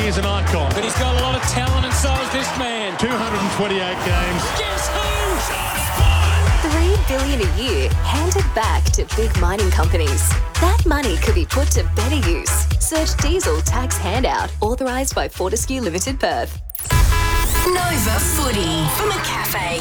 is an icon. But he's got a lot of talent, and so has this man. 228 games. Guess who? $3 billion a year handed back to big mining companies. That money could be put to better use. Search Diesel Tax Handout, authorised by Fortescue Limited Perth. Nova Footy from a cafe.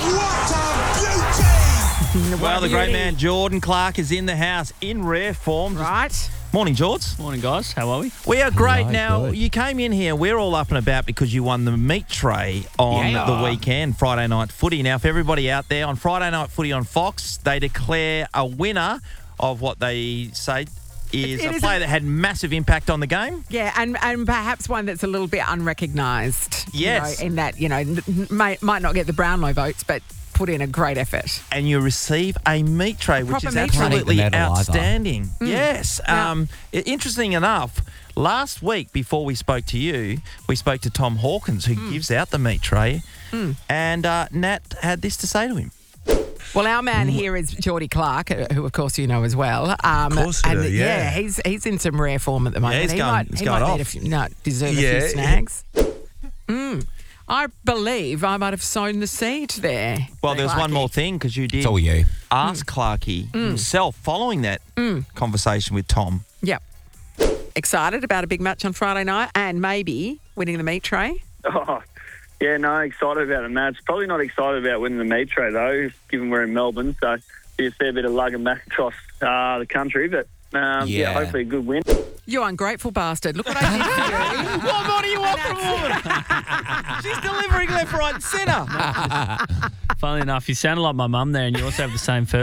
Well, the great man Jordan Clark is in the house in rare form. Right. Morning, George. Morning, guys. How are we? We are great. Hello, Now, good. you came in here, we're all up and about because you won the meat tray on the weekend, Friday Night Footy. Now, for everybody out there, on Friday Night Footy on Fox, they declare a winner of what they say is It a is player that had massive impact on the game. Yeah, and perhaps one that's a little bit unrecognised. Yes. In that, might not get the Brownlow votes, but put in a great effort. And you receive a meat tray, which proper is meat tray. absolutely Can't eat the medal either. outstanding. Yes. Yeah. Interesting enough, last week before we spoke to you, we spoke to Tom Hawkins, who gives out the meat tray, and Nat had this to say to him. Well, our man here is Geordie Clark, who of course you know as well. Of course I do, yeah. he's in some rare form at the moment. he's going he might off. need deserve a few snags. I believe I might have sown the seed there. Well, there's one Clarky. more thing, because you did It's all you. ask Clarkey himself following that conversation with Tom. Yep. Excited about a big match on Friday night and maybe winning the meat tray? Oh, yeah, no, excited about the match. Probably not excited about winning the meat tray, though, given we're in Melbourne. So, be a fair bit of lugging back across the country. But, Yeah. hopefully a good win. You ungrateful bastard. Look what I did for you. What more do you want from a woman? She's delivering left, right and centre. Funnily enough, you sounded like my mum there, and you also have the same first